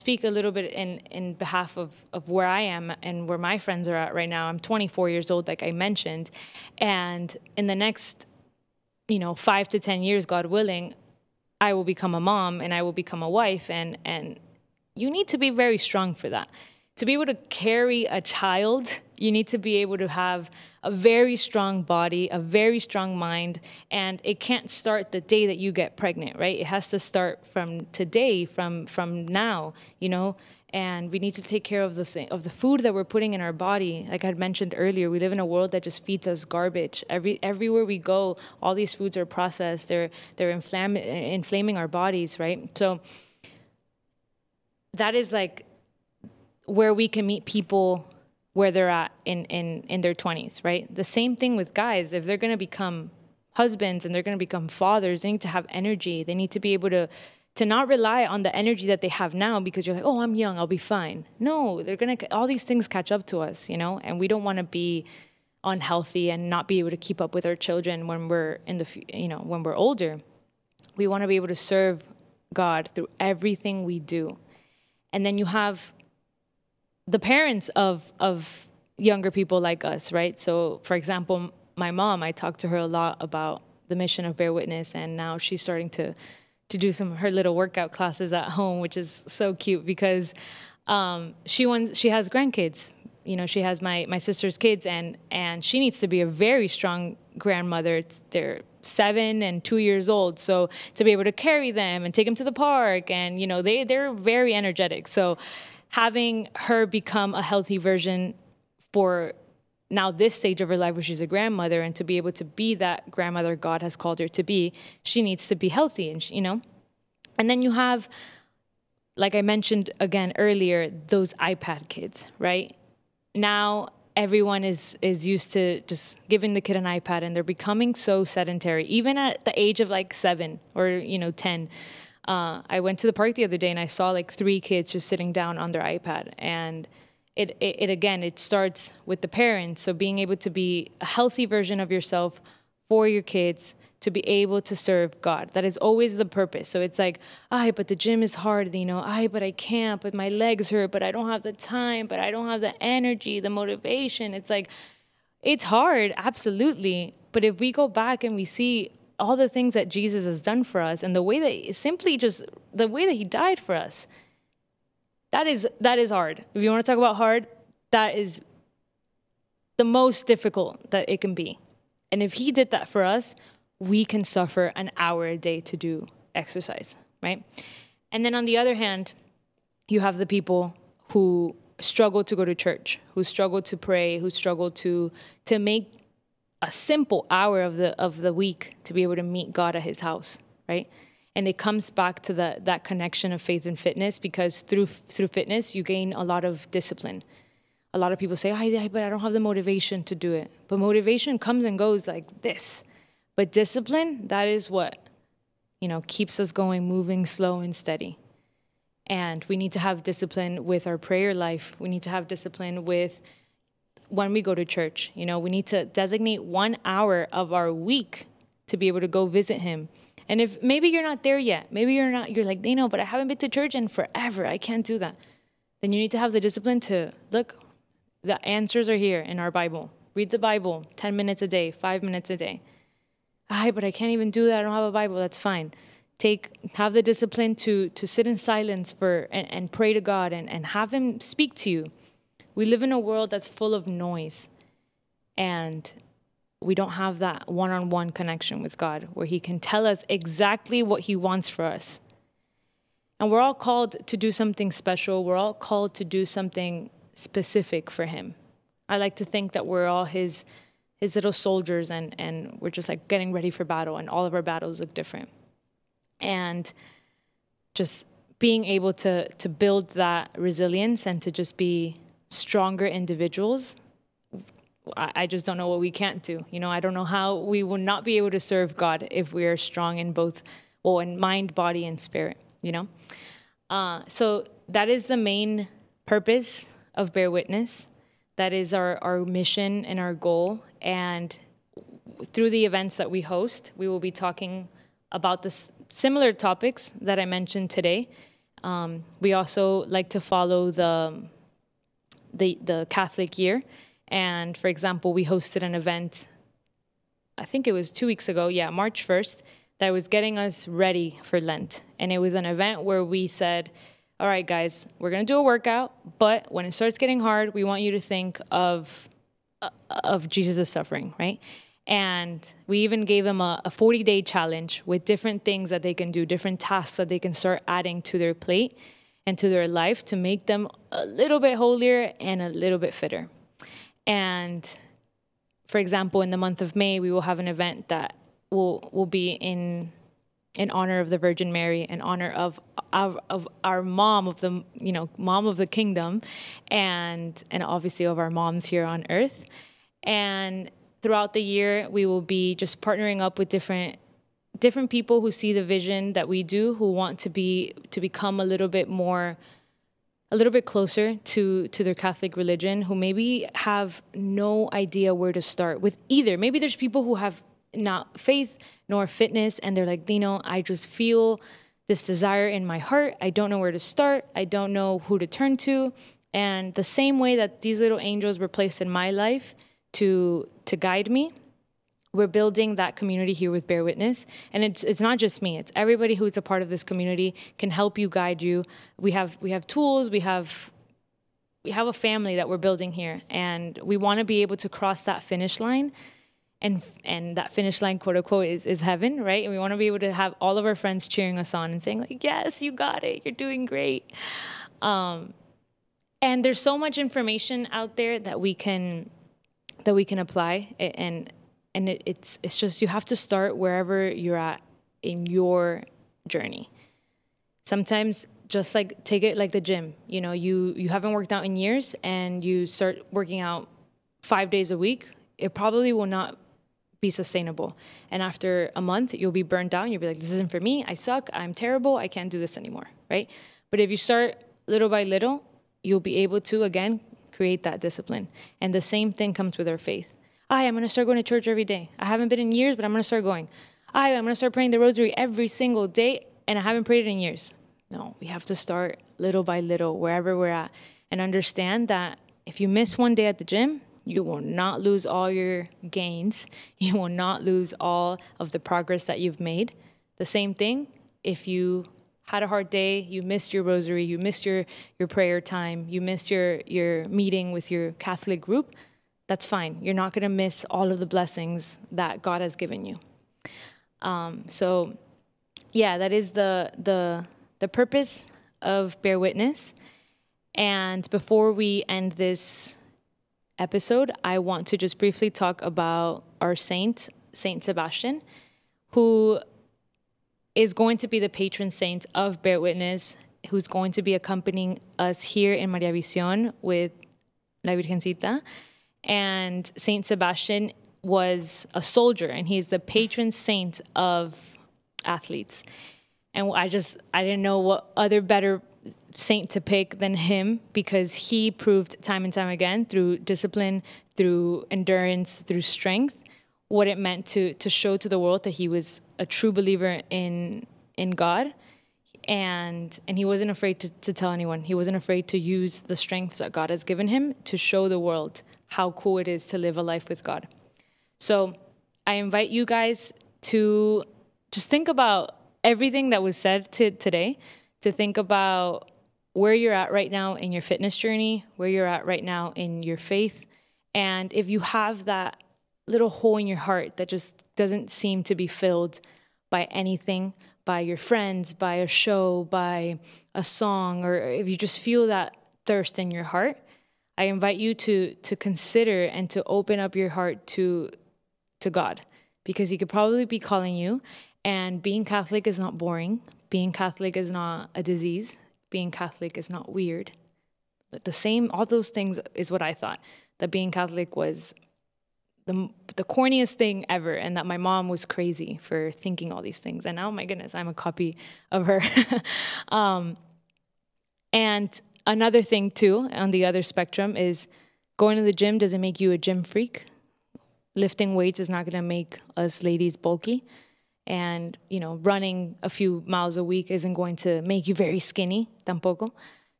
speak a little bit in behalf of where I am and where my friends are at right now. I'm 24 years old, like I mentioned. And in the next, 5 to 10 years, God willing, I will become a mom and I will become a wife. And you need to be very strong for that. To be able to carry a child, you need to be able to have a very strong body, a very strong mind, and it can't start the day that you get pregnant, right? It has to start from today, from now, and we need to take care of the food that we're putting in our body. Like I had mentioned earlier, we live in a world that just feeds us garbage. Everywhere we go, all these foods are processed. They're inflaming our bodies, right? So that is like where we can meet people where they're at in their 20s, right? The same thing with guys. If they're going to become husbands and they're going to become fathers, they need to have energy. They need to be able to not rely on the energy that they have now because you're like, oh, I'm young, I'll be fine. No, all these things catch up to us, and we don't want to be unhealthy and not be able to keep up with our children when we're when we're older. We want to be able to serve God through everything we do. And then you have the parents of younger people like us, right? So, for example, my mom, I talked to her a lot about the mission of Bear Witness, and now she's starting to do some of her little workout classes at home, which is so cute because she has grandkids. She has my sister's kids, and she needs to be a very strong grandmother. They're 7 and 2 years old, so to be able to carry them and take them to the park, and they're very energetic. So having her become a healthy version for now this stage of her life where she's a grandmother, and to be able to be that grandmother God has called her to be, she needs to be healthy, and And then you have, like I mentioned again earlier, those iPad kids, right? Now everyone is used to just giving the kid an iPad, and they're becoming so sedentary, even at the age of like 7 or 10. I went to the park the other day and I saw like 3 kids just sitting down on their iPad, and it starts with the parents. So being able to be a healthy version of yourself for your kids, to be able to serve God. That is always the purpose. So it's like, but the gym is hard, but I can't, but my legs hurt, but I don't have the time, but I don't have the energy, the motivation. It's like, it's hard, absolutely. But if we go back and we see all the things that Jesus has done for us, and the way that he died for us, that is hard. If you want to talk about hard, that is the most difficult that it can be. And if he did that for us, we can suffer an hour a day to do exercise, right? And then on the other hand, you have the people who struggle to go to church, who struggle to pray, who struggle to make a simple hour of the week to be able to meet God at his house, right? And it comes back to that connection of faith and fitness, because through fitness, you gain a lot of discipline. A lot of people say, but I don't have the motivation to do it. But motivation comes and goes like this. But discipline, that is what, keeps us going, moving slow and steady. And we need to have discipline with our prayer life. We need to have discipline with when we go to church. We need to designate 1 hour of our week to be able to go visit him. And if maybe you're not there yet, you're like, but I haven't been to church in forever, I can't do that. Then you need to have the discipline to, look, the answers are here in our Bible. Read the Bible 10 minutes a day, 5 minutes a day. But I can't even do that. I don't have a Bible. That's fine. Have the discipline to sit in silence and pray to God and have him speak to you. We live in a world that's full of noise, and we don't have that one-on-one connection with God where he can tell us exactly what he wants for us. And we're all called to do something special. We're all called to do something specific for him. I like to think that we're all his little soldiers, and we're just like getting ready for battle, and all of our battles look different. And just being able to build that resilience and to just be stronger individuals, I just don't know what we can't do. I don't know how we will not be able to serve God if we are strong in both, in mind, body, and spirit, So that is the main purpose of Bear Witness. That is our mission and our goal. And through the events that we host, we will be talking about the similar topics that I mentioned today, We also like to follow the Catholic year. And for example, we hosted an event, I think it was 2 weeks ago, March 1st, that was getting us ready for Lent. And it was an event where we said, all right, guys, we're going to do a workout, but when it starts getting hard, we want you to think of Jesus' suffering, right? And we even gave them a 40-day challenge with different things that they can do, different tasks that they can start adding to their plate and to their life to make them a little bit holier and a little bit fitter. And for example, in the month of May, we will have an event that will be in honor of the Virgin Mary, in honor of our mom of the mom of the kingdom, and obviously of our moms here on earth. And throughout the year, we will be just partnering up with different people who see the vision that we do, who want to become a little bit closer to their Catholic religion, who maybe have no idea where to start with either. Maybe there's people who have not faith nor fitness, and they're like, Dino, I just feel this desire in my heart. I don't know where to start. I don't know who to turn to. And the same way that these little angels were placed in my life to guide me, we're building that community here with Bear Witness. And it's not just me. It's everybody who's a part of this community can help you, guide you. We have tools. We have a family that we're building here. And we want to be able to cross that finish line. And that finish line, quote unquote, is heaven, right? And we want to be able to have all of our friends cheering us on and saying like, yes, you got it. You're doing great. And there's so much information out there that we can apply. And it's just, you have to start wherever you're at in your journey. Sometimes just like take it like the gym, you haven't worked out in years and you start working out 5 days a week. It probably will not be sustainable. And after a month, you'll be burned out. You'll be like, this isn't for me. I suck. I'm terrible. I can't do this anymore, right? But if you start little by little, you'll be able to, again, create that discipline. And the same thing comes with our faith. I'm going to start going to church every day. I haven't been in years, but I'm going to start going. I'm going to start praying the rosary every single day, and I haven't prayed it in years. No, we have to start little by little, wherever we're at, and understand that if you miss one day at the gym, you will not lose all your gains. You will not lose all of the progress that you've made. The same thing, if you had a hard day, you missed your rosary, you missed your prayer time, you missed your meeting with your Catholic group, that's fine. You're not going to miss all of the blessings that God has given you. So, that is the purpose of Bear Witness. And before we end this episode, I want to just briefly talk about our saint, Saint Sebastian, who is going to be the patron saint of Bear Witness, who's going to be accompanying us here in Maria Visión with La Virgencita. And Saint Sebastian was a soldier, and he's the patron saint of athletes. And I didn't know what other better saint to pick than him, because he proved time and time again through discipline, through endurance, through strength, what it meant to show to the world that he was a true believer in God. And he wasn't afraid to tell anyone. He wasn't afraid to use the strengths that God has given him to show the world how cool it is to live a life with God. So I invite you guys to just think about everything that was said today, to think about where you're at right now in your fitness journey, where you're at right now in your faith. And if you have that little hole in your heart that just doesn't seem to be filled by anything, by your friends, by a show, by a song, or if you just feel that thirst in your heart, I invite you to consider and to open up your heart to God, because he could probably be calling you. And being Catholic is not boring. Being Catholic is not a disease. Being Catholic is not weird. But all those things is what I thought, that being Catholic was the corniest thing ever, and that my mom was crazy for thinking all these things. And now, my goodness, I'm a copy of her. And another thing too, on the other spectrum, is going to the gym doesn't make you a gym freak. Lifting weights is not going to make us ladies bulky. And, you know, running a few miles a week isn't going to make you very skinny tampoco.